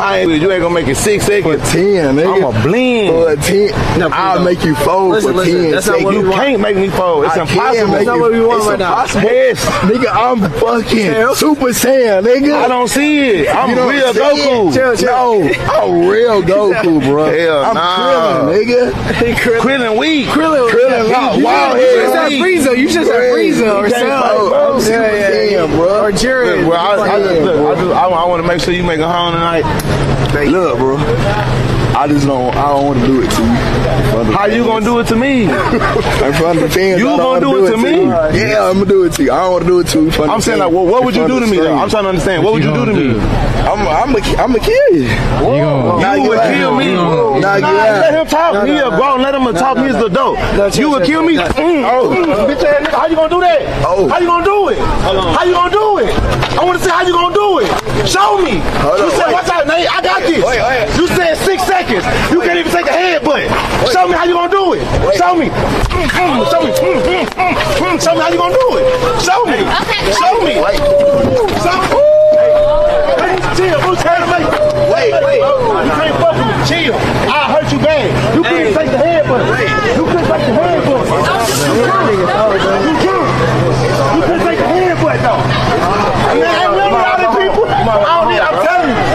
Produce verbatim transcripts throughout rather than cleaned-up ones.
I ain't, you ain't gonna make it six seconds. For ten, nigga. I'm a blend. For ten, no, I'll make you fold listen, for listen, ten that's seconds. You can't make me fold. It's I impossible. That's not what we want right now. Yes. Nigga, I'm fucking Super Saiyan, nigga. I don't see it. I'm real Goku. Chill, chill. No, I'm real Goku, bro. Hell I'm nah. Krillin, nigga. Krillin. Krillin weak. Krillin, Krillin, Krillin wild head. You just have Frieza. You just have Frieza or something. Yeah, yeah, yeah, bro. Or Jared. Well, I, I, just, look, I, just, I, I want to make sure you make it home tonight. Look, bro. I just don't. I don't want to do it to you. How you gonna do it to me? In front of the fans. You gonna do it to me? Yeah, I'm gonna do it to you. I don't want to do it to you. I'm saying like, well, what would you do to me? Though? I'm trying to understand. What would you do to me? I'm, I'm, a, I'm a kill you. You would kill me. Nah, let him talk. He a grown. Let him talk. He's the dope. You would kill me. Oh, bitch ass nigga. How you gonna do that? Oh, how you gonna do it? How you gonna do it? I want to see how you gonna do it. Show me. You said, watch out, Nate. I got this. You said six seconds. You can't even take a headbutt. Show me how you gonna do it. Show me. Show me. Show me how you gonna do it. Show me. Show me. Show me. Chill. Who's trying to make it? Wait, wait. You can't fuck with me. Chill. I'll hurt you bad. You couldn't take the headbutt. You couldn't take the headbutt. You couldn't. You couldn't take the headbutt though. I mean, I remember all the people. I don't need. I'm telling you.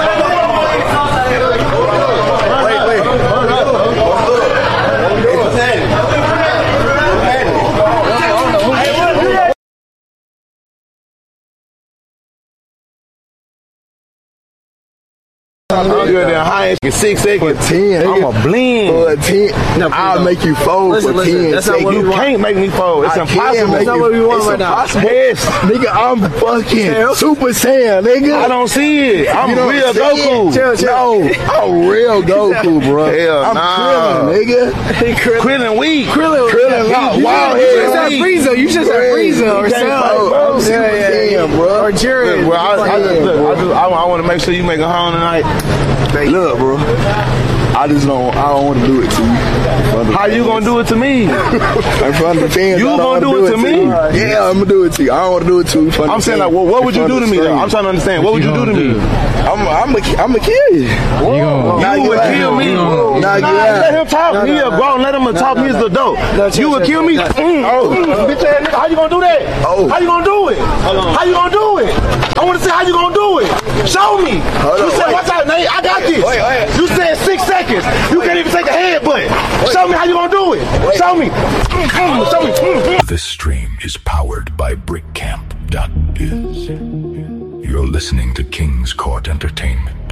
I'm good than high in six seconds. For ten, I'm a blend. For ten, no, I'll no. make you fold listen, for listen, ten that's seconds. Not what you can't make me fold. It's I impossible. That's not what we want right now. Yes, nigga, I'm fucking Super Saiyan, nigga. I don't see it. I'm real Goku. Chill, chill. No, I'm real Goku, bro. Hell I'm nah. Krillin, nigga. Krillin weak. Krillin, Krillin, yeah, you, wild you head. just have Frieza. You just have Frieza or something. Yeah, yeah, yeah, bro. Or Jared. Well, I, I just, look, I, just, I, I want to make sure you make it home tonight. Look, bro. I just don't. I don't want to do it to you. How you gonna do it to me? In front of the fans. You gonna do, do it to me? To yeah, I'm gonna do it to you. I don't want to do it to you. I'm saying like, well, what would you do to me? Though? I'm trying to understand. What would you do to me? I'm, I'm, a, I'm a kill you. You would kill me. Nah, let him talk. He a grown. Let him talk. He's the dope. You would kill me. Oh, bitch ass nigga. How you gonna do that? Oh, how you gonna do it? How you gonna do it? I want to see how you gonna do it. Show me. You said, watch out, Nate. I got this. You said six seconds. You can't even take a headbutt. Show me how you gonna do it. Show me. Show me. This stream is powered by brick camp dot biz. You're listening to King's Court Entertainment.